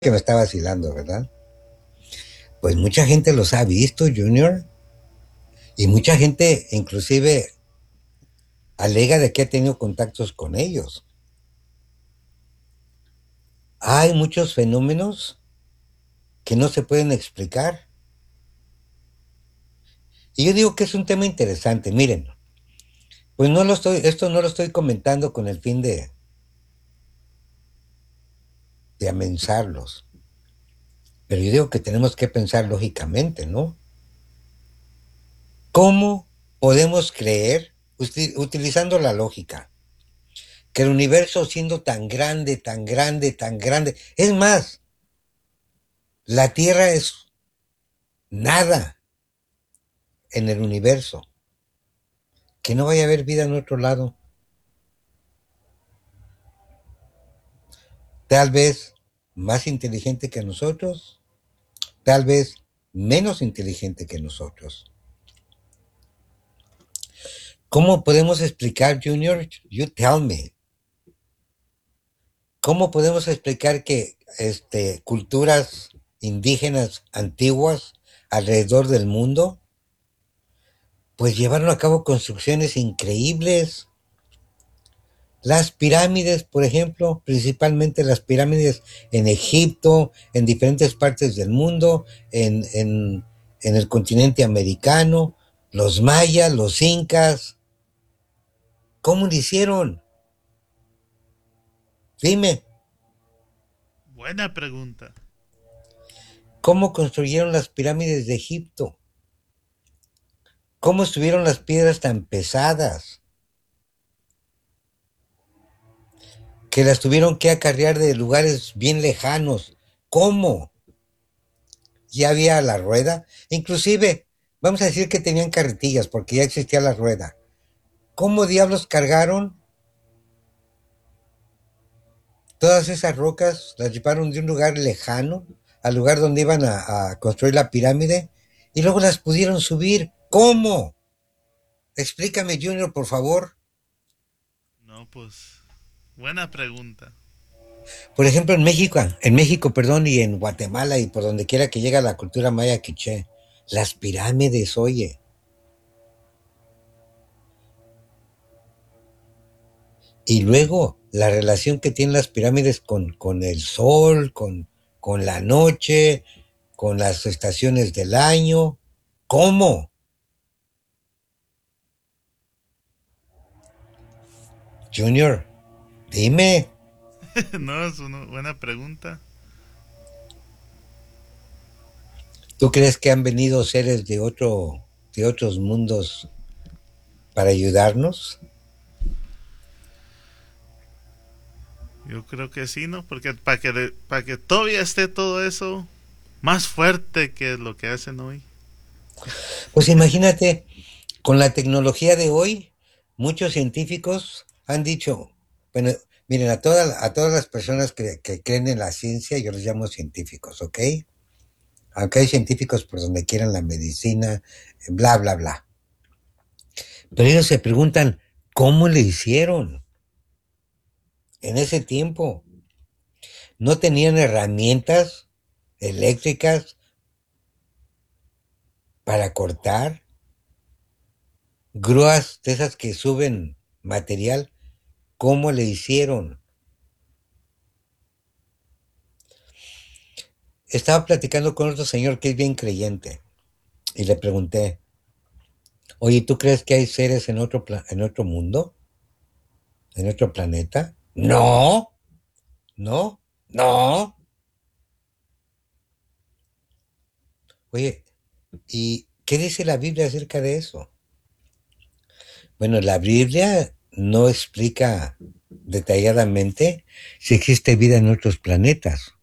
que me está vacilando, ¿verdad? Pues mucha gente los ha visto, Junior, y mucha gente inclusive alega de que ha tenido contactos con ellos. Hay muchos fenómenos que no se pueden explicar. Y yo digo que es un tema interesante. Miren, pues esto no lo estoy comentando con el fin de amenazarlos. Pero yo digo que tenemos que pensar lógicamente, ¿no? ¿Cómo podemos creer, utilizando la lógica, que el universo siendo tan grande, tan grande, tan grande, es más, la Tierra es nada en el universo, que no vaya a haber vida en otro lado? Tal vez más inteligente que nosotros, tal vez menos inteligente que nosotros. ¿Cómo podemos explicar, Junior? You tell me. ¿Cómo podemos explicar que culturas indígenas antiguas alrededor del mundo pues llevaron a cabo construcciones increíbles? Las pirámides, por ejemplo, principalmente las pirámides en Egipto, en diferentes partes del mundo, en el continente americano, los mayas, los incas. ¿Cómo lo hicieron? Dime, Buena pregunta. ¿cómo construyeron las pirámides de Egipto? ¿Cómo estuvieron las piedras tan pesadas que las tuvieron que acarrear de lugares bien lejanos? ¿Cómo? Ya había la rueda. Inclusive, vamos a decir que tenían carretillas porque ya existía la rueda. ¿Cómo diablos cargaron todas esas rocas? Las llevaron de un lugar lejano al lugar donde iban a construir la pirámide y luego las pudieron subir. ¿Cómo? Explícame, Junior, por favor. No, pues, buena pregunta. Por ejemplo, en México, perdón, y en Guatemala y por donde quiera que llega la cultura maya quiché, las pirámides, oye. Y luego la relación que tienen las pirámides con el sol, con la noche, con las estaciones del año. ¿Cómo? Junior, dime, No, es una buena pregunta. ¿tú crees que han venido seres de otros mundos para ayudarnos? Yo creo que sí, ¿no? Porque para que todavía esté todo eso más fuerte que lo que hacen hoy. Pues imagínate, con la tecnología de hoy, muchos científicos han dicho, bueno, miren, a todas las personas que creen en la ciencia, yo los llamo científicos, ¿ok? Aunque hay científicos por donde quieran la medicina, bla, bla, bla. Pero ellos se preguntan, ¿cómo le hicieron en ese tiempo? ¿No tenían herramientas eléctricas para cortar? ¿Grúas de esas que suben material? ¿Cómo le hicieron? Estaba platicando con otro señor que es bien creyente y le pregunté, oye, ¿tú crees que hay seres en otro mundo? ¿En otro planeta? No, no, no. Oye, ¿y qué dice la Biblia acerca de eso? Bueno, la Biblia no explica detalladamente si existe vida en otros planetas.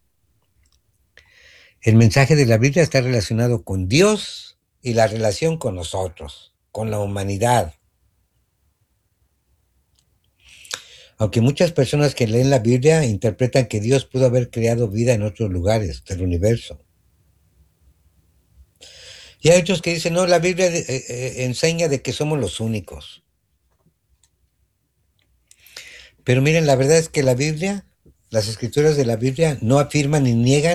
El mensaje de la Biblia está relacionado con Dios y la relación con nosotros, con la humanidad. Aunque muchas personas que leen la Biblia interpretan que Dios pudo haber creado vida en otros lugares del universo. Y hay otros que dicen, no, la Biblia enseña de que somos los únicos. Pero miren, la verdad es que la Biblia, las escrituras de la Biblia no afirman ni niegan